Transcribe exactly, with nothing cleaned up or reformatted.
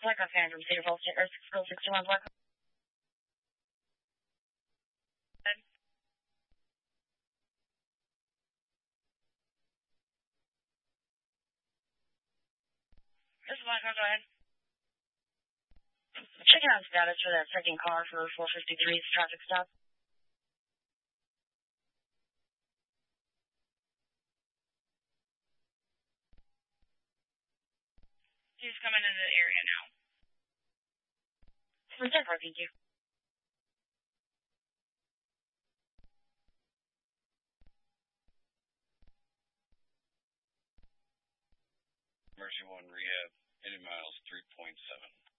Blackhawk fan from Cedar Falls, or School sixty-one Blackhawk. This is Blackhawk, go ahead. Checking out status for that second car for four fifty-three's traffic stop. He's coming into the area now. ten four, thank you. Mercy one rehab, eighty miles, three point seven.